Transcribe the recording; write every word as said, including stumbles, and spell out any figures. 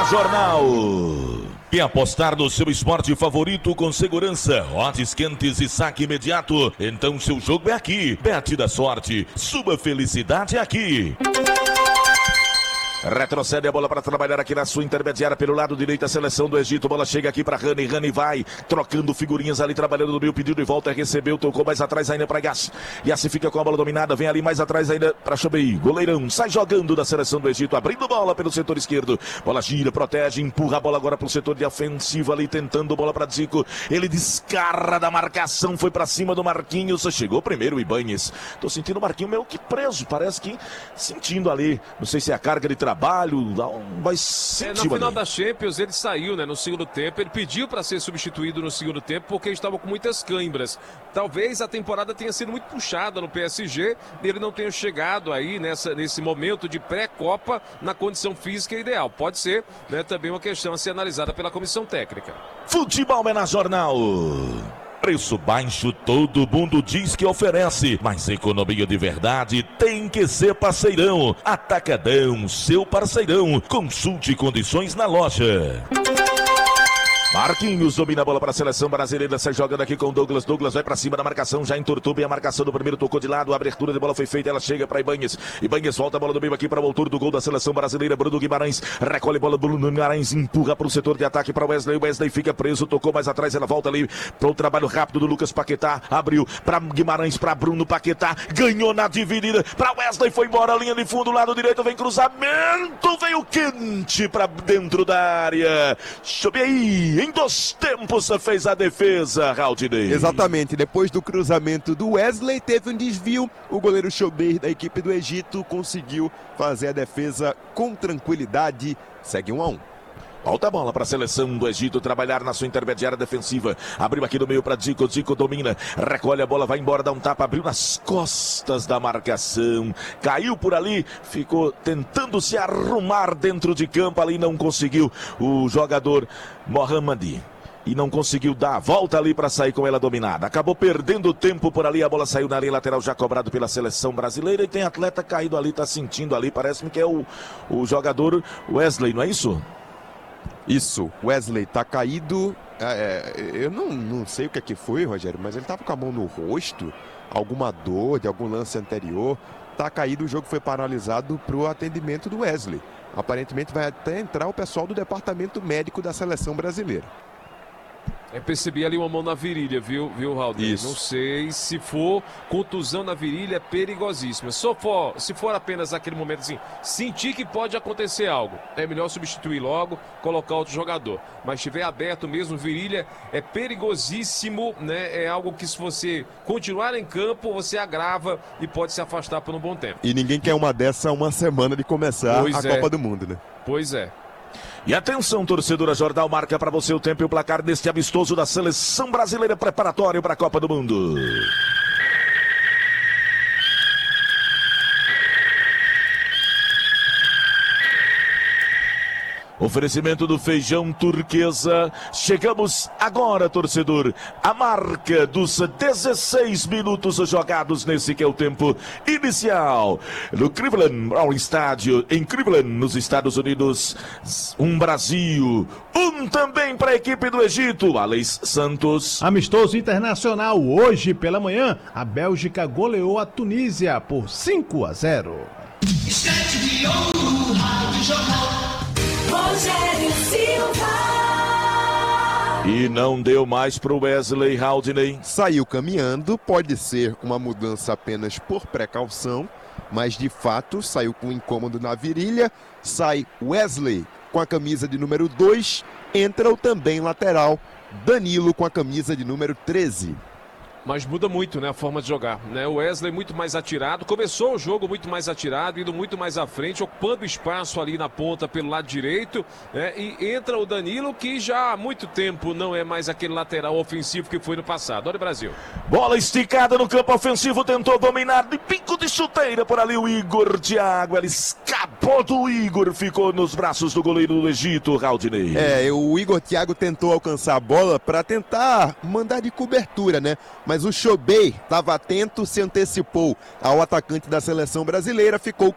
Jornal. Quer apostar no seu esporte favorito com segurança, odds quentes e saque imediato? Então seu jogo é aqui. Bet da sorte, sua felicidade é aqui. Retrocede a bola para trabalhar aqui na sua intermediária pelo lado direito, a seleção do Egito. Bola chega aqui para Rani, Rani vai trocando figurinhas ali, trabalhando no meio, pediu de volta, recebeu, tocou mais atrás ainda para Yassi. Yassi fica com a bola dominada, vem ali mais atrás ainda para Chobei. Goleirão, sai jogando da seleção do Egito, abrindo bola pelo setor esquerdo. Bola gira, protege, empurra a bola agora para o setor de ofensivo ali, tentando bola para Zico. Ele descarra da marcação, foi para cima do Marquinhos, chegou primeiro o Ibanez. Tô sentindo o Marquinhos meio que preso, parece que sentindo ali, não sei se é a carga de trabalho, vai sentir. É, no final ali da Champions ele saiu, né, no segundo tempo, ele pediu para ser substituído no segundo tempo porque ele estava com muitas câimbras. Talvez a temporada tenha sido muito puxada no P S G e ele não tenha chegado aí nessa, nesse momento de pré-copa na condição física ideal. Pode ser, né, também uma questão a ser analisada pela comissão técnica. Futebol é na Jornal. Preço baixo todo mundo diz que oferece, mas economia de verdade tem que ser Parceirão. Atacadão, seu parceirão. Consulte condições na loja. Marquinhos domina a bola para a seleção brasileira, sai jogando aqui com o Douglas, Douglas vai para cima da marcação, já entortou bem a marcação do primeiro, tocou de lado, a abertura de bola foi feita, ela chega para Ibanez, Ibanez volta a bola do meio aqui para o autor do gol da seleção brasileira, Bruno Guimarães, recolhe bola, Bruno Guimarães empurra para o setor de ataque para Wesley, Wesley fica preso, tocou mais atrás, ela volta ali para o trabalho rápido do Lucas Paquetá, abriu para Guimarães, para Bruno Paquetá, ganhou na dividida, para Wesley, foi embora, linha de fundo, lado direito, vem cruzamento, veio quente para dentro da área, sobe aí, em dois tempos fez a defesa, Raudinei. Exatamente, depois do cruzamento do Wesley, teve um desvio, o goleiro Chobei da equipe do Egito conseguiu fazer a defesa com tranquilidade, segue um a um. Volta a bola para a seleção do Egito trabalhar na sua intermediária defensiva. Abriu aqui no meio para Zico. Zico domina. Recolhe a bola, vai embora, dá um tapa. Abriu nas costas da marcação. Caiu por ali. Ficou tentando se arrumar dentro de campo. Ali não conseguiu o jogador Mohamed. E não conseguiu dar a volta ali para sair com ela dominada. Acabou perdendo tempo por ali. A bola saiu na linha lateral, já cobrado pela seleção brasileira. E tem atleta caído ali, tá sentindo ali. Parece-me que é o, o jogador Wesley, não é isso? Isso, Wesley tá caído, é, eu não, não sei o que é que foi, Rogério, mas ele tava com a mão no rosto, alguma dor de algum lance anterior, tá caído, o jogo foi paralisado pro atendimento do Wesley. Aparentemente vai até entrar o pessoal do departamento médico da seleção brasileira. Eu percebi ali uma mão na virilha, viu, viu, Raul? Não sei, se for contusão na virilha é perigosíssima. Se for, se for apenas aquele momento assim, sentir que pode acontecer algo, é melhor substituir logo, colocar outro jogador. Mas se estiver aberto mesmo, virilha é perigosíssimo, né? É algo que se você continuar em campo, você agrava e pode se afastar por um bom tempo. E ninguém quer uma dessa uma semana de começar pois a é. Copa do Mundo, né? Pois é. E atenção, torcedora, Jornal marca para você o tempo e o placar deste amistoso da seleção brasileira preparatório para a Copa do Mundo. Oferecimento do Feijão Turquesa. Chegamos agora, torcedor, a marca dos dezesseis minutos jogados nesse que é o tempo inicial. No Cleveland Brown Stadium, em Cleveland, nos Estados Unidos. Um Brasil, um também para a equipe do Egito. Alex Santos. Amistoso internacional. Hoje pela manhã, a Bélgica goleou a Tunísia por cinco a zero. Estante de ouro, Rádio Jornal. Rogério Silva. E não deu mais para o Wesley, Raudinei. Saiu caminhando, pode ser uma mudança apenas por precaução, mas de fato saiu com um incômodo na virilha. Sai Wesley com a camisa de número dois, entra o também lateral Danilo com a camisa de número treze. Mas muda muito, né, a forma de jogar, né? O Wesley muito mais atirado, começou o jogo muito mais atirado, indo muito mais à frente, ocupando espaço ali na ponta pelo lado direito, né? E entra o Danilo, que já há muito tempo não é mais aquele lateral ofensivo que foi no passado. Olha o Brasil. Bola esticada no campo ofensivo, tentou dominar de pico de chuteira por ali o Igor Thiago, ele escapou do Igor, ficou nos braços do goleiro do Egito, Raudinei. É, o Igor Thiago tentou alcançar a bola para tentar mandar de cobertura, né? Mas Mas o Chobei estava atento, se antecipou ao atacante da seleção brasileira, ficou